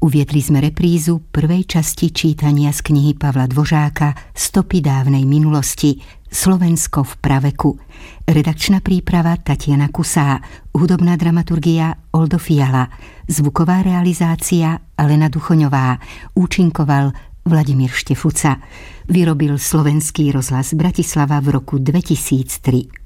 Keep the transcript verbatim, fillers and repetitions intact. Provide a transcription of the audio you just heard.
Uviedli sme reprízu prvej časti čítania z knihy Pavla Dvořáka Stopy dávnej minulosti, Slovensko v praveku. Redakčná príprava Tatiana Kusá, hudobná dramaturgia Oldo Fiala, zvuková realizácia Alena Duchoňová, účinkoval Vladimír Štefuca. Vyrobil Slovenský rozhlas Bratislava v roku dvetisíctri.